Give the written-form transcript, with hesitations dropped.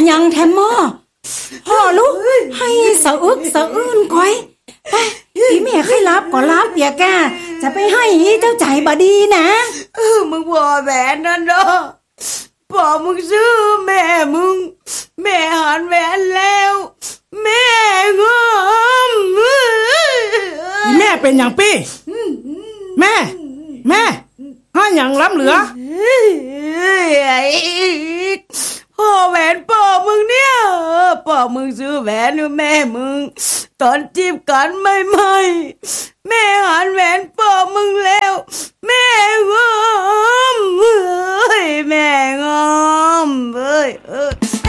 ยังแทมหม้อพ่อลูกให้สะอึกสะอื้นก้อยไปอีแม่ให้รับก็รับเปียกาจะไปให้เจ้าใจบดีนะมึงบ่แหวนนั่นเนาะพ่อมึงซื้อแม่มึงแม่หันแหวนแล้วแม่งอมแม่เป็นอย่างปี้แม่ห้าอย่างล้ำเหลือพ่อแหวนพ่อมึงเนี่ยพ่อมึงซื้อแหวนให้แม่มึงตอนจีบกันใหม่ๆแม่หันแหวนพ่อมึงแล้วแม่งอมแม่งอม